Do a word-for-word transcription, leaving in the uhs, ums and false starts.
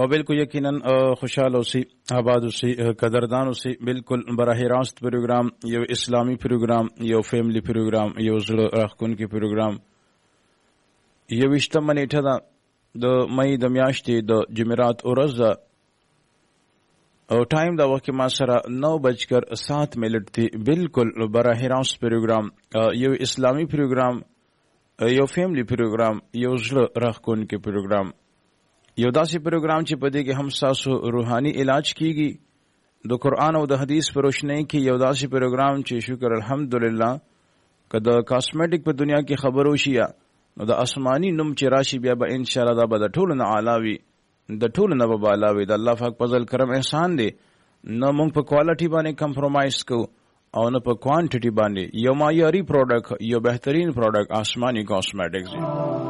او بالکل یقینا خوشحال اوسئ آباد اوسئ قدردان اوسئ. بالکل براہ راست پروګرام یو اسلامی پروګرام یو فیملی پروګرام یو زړه راښکونکی پروګرام یوویشتمه نیټه ده د مئی د میاشتې د جمعرات ورځ ده او ټایم دا وخت ما سره نو بجکر سات منٹ دی. بالکل براہ راست پروګرام یو اسلامی پروګرام یو فیملی پروګرام یو زړه راښکونکی پروګرام یو داسې پروګرام چې په دې کې هم ستاسو روحاني علاج کیږي د قرآن او د حدیث په روشنۍ کې یو داسې پروګرام چې شکر الحمدلله که د کاسمیټک په دنیا کې خبر وشي نو د آسماني نوم چې راشي بیا به انشاءالله دا به د ټولو نه اعلی وي د ټولو نه به بالا وي. د الله پاک فضل کرم احسان دی نه موږ په کوالټي باندې کمپرومایز کوو او نه په کوانټیټي باندې. یو معیاري پروډکټ یو بهترین پروډکټ آسماني کاسمیټکس دی.